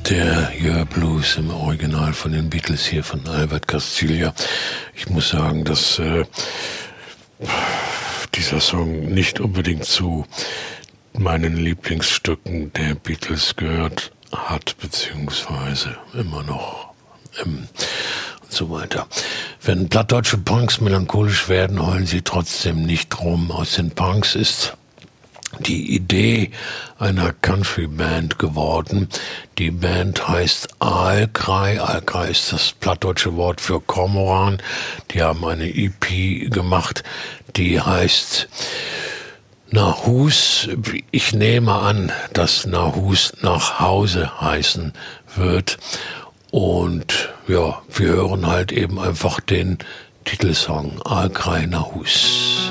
Der Year Blues im Original von den Beatles hier von Albert Castiglia. Ich muss sagen, dass dieser Song nicht unbedingt zu meinen Lieblingsstücken der Beatles gehört hat, beziehungsweise immer noch und so weiter. Wenn plattdeutsche Punks melancholisch werden, heulen sie trotzdem nicht rum. Aus den Punks ist die Idee einer Country-Band geworden. Die Band heißt Aalkrai. Aalkrai ist das plattdeutsche Wort für Kormoran. Die haben eine EP gemacht, die heißt Nahus. Ich nehme an, dass Nahus nach Hause heißen wird. Und ja, wir hören halt eben einfach den Titelsong Aalkrai Nahus.